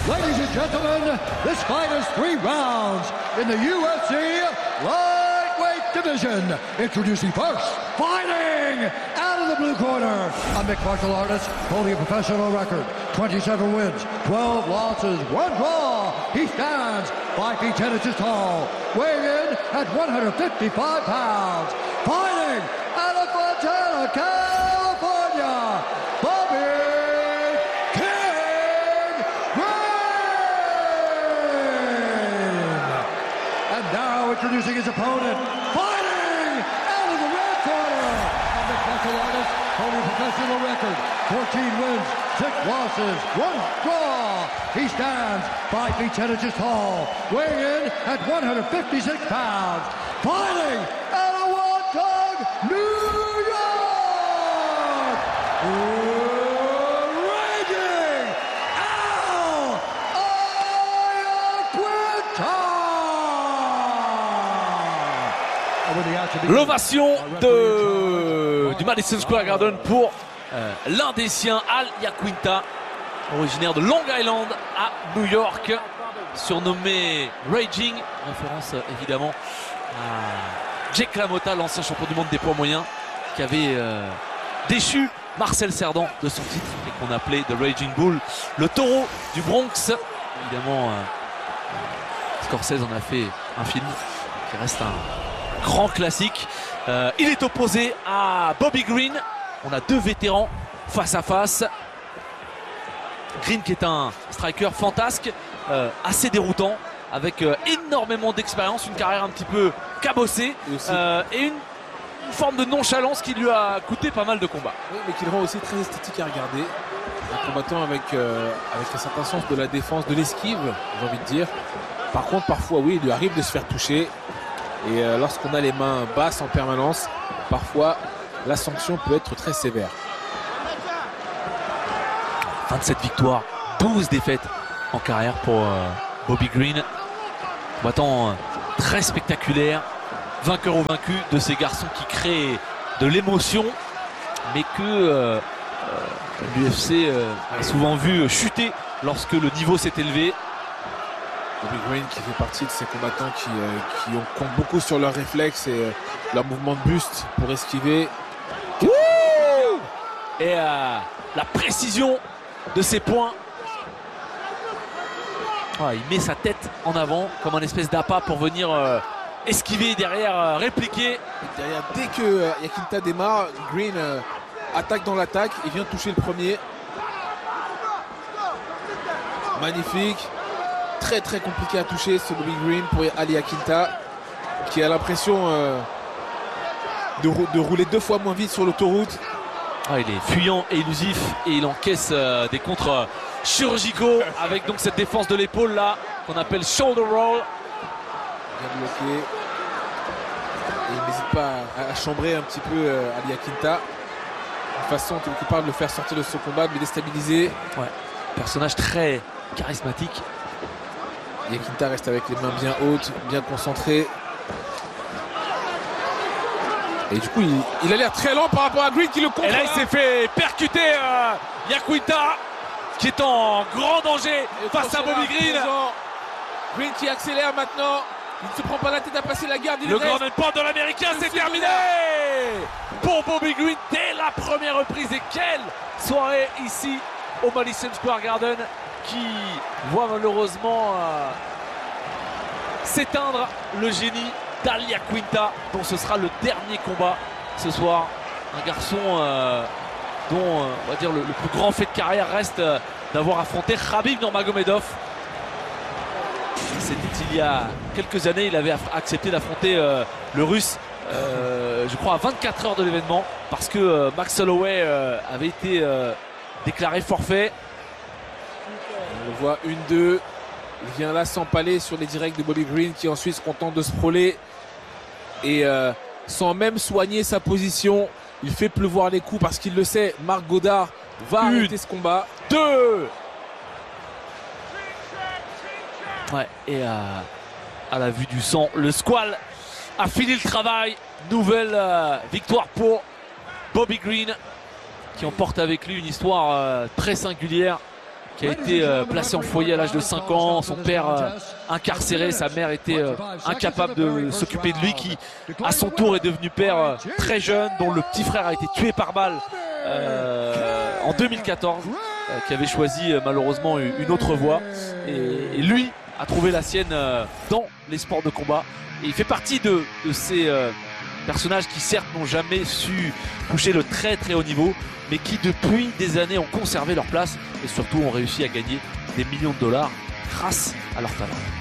Ladies and gentlemen, this fight is 3 rounds in the UFC lightweight division. Introducing first, fighting out of the blue corner, a mixed martial artist holding a professional record, 27 wins, 12 losses, 1 draw. He stands 5 feet 10 inches tall, weighing in at 155 pounds. Fighting out of Fontana, California, Bobby King Green! And now introducing his opponent, fighting out of the red corner, a mixed martial artist holding a professional record, 14 wins, 6 losses, 1 draw. He stands 5 feet 10 inches tall, weighing in at 156 pounds. Fighting out of Watauga, New York, Raging Al Iaquinta. L'ovation du Madison Square Garden pour l'un des siens, Al Iaquinta, originaire de Long Island à New York, surnommé Raging, référence évidemment à Jake LaMotta, l'ancien champion du monde des poids moyens, qui avait déchu Marcel Cerdan de son titre et qu'on appelait The Raging Bull, le taureau du Bronx. Évidemment, Scorsese en a fait un film qui reste un grand classique. Il est opposé à Bobby Green. On a 2 vétérans face à face. Green qui est un striker fantasque, assez déroutant, avec énormément d'expérience, une carrière un petit peu cabossée et une forme de nonchalance qui lui a coûté pas mal de combats. Oui, mais qui le rend aussi très esthétique à regarder. Un combattant avec un certain sens de la défense, de l'esquive, j'ai envie de dire. Par contre, parfois, oui, il lui arrive de se faire toucher. Et lorsqu'on a les mains basses en permanence, parfois, la sanction peut être très sévère. 27 victoires, 12 défaites en carrière pour Bobby Green. Combattant très spectaculaire, vainqueur ou vaincu de ces garçons qui créent de l'émotion, mais que l'UFC a souvent vu chuter lorsque le niveau s'est élevé. Bobby Green qui fait partie de ces combattants qui comptent beaucoup sur leurs réflexes et leur mouvement de buste pour esquiver. Et la précision de ses points. Il met sa tête en avant comme un espèce d'appât pour venir esquiver, derrière répliquer. Et derrière, dès que Iaquinta démarre, Green attaque dans l'attaque. Il vient toucher le premier. Magnifique. Très très compliqué à toucher ce Bobby Green pour Ali Iaquinta, qui a l'impression de rouler 2 fois moins vite sur l'autoroute. Il est fuyant et élusif et il encaisse des contres chirurgicaux avec donc cette défense de l'épaule là qu'on appelle shoulder roll. Bien bloqué. Et il n'hésite pas à chambrer un petit peu Ali Iaquinta. Une façon quelque part de le faire sortir de ce combat, de le déstabiliser. Personnage très charismatique. Iaquinta reste avec les mains bien hautes, bien concentré. Et du coup, il a l'air très lent par rapport à Green qui le contre. Et là, il s'est fait percuter Iaquinta, qui est en grand danger face à Bobby Green. Green qui accélère maintenant. Il ne se prend pas la tête à passer la garde. Le grand endpoint de l'Américain, c'est terminé pour Bobby Green dès la première reprise. Et quelle soirée ici au Madison Square Garden, qui voit malheureusement s'éteindre le génie d'Al Iaquinta, dont ce sera le dernier combat ce soir. Un garçon dont on va dire le plus grand fait de carrière reste d'avoir affronté Khabib Nurmagomedov. C'était il y a quelques années, il avait accepté d'affronter le Russe, je crois à 24 heures de l'événement, parce que Max Holloway avait été déclaré forfait. On le voit 1-2. Il vient là s'empaler sur les directs de Bobby Green, qui ensuite se contente de se frôler. Et sans même soigner sa position, il fait pleuvoir les coups parce qu'il le sait. Marc Goddard va arrêter ce combat. 2. Et à la vue du sang, le squal a fini le travail. Nouvelle victoire pour Bobby Green, qui emporte avec lui une histoire très singulière. qui a été placé en foyer à l'âge de 5 ans, son père incarcéré, sa mère était incapable de s'occuper de lui, qui à son tour est devenu père très jeune, dont le petit frère a été tué par balle en 2014, qui avait choisi malheureusement une autre voie, et lui a trouvé la sienne dans les sports de combat, et il fait partie de ces personnages qui certes n'ont jamais su toucher le très très haut niveau, mais qui depuis des années ont conservé leur place et surtout ont réussi à gagner des millions de dollars grâce à leur talent.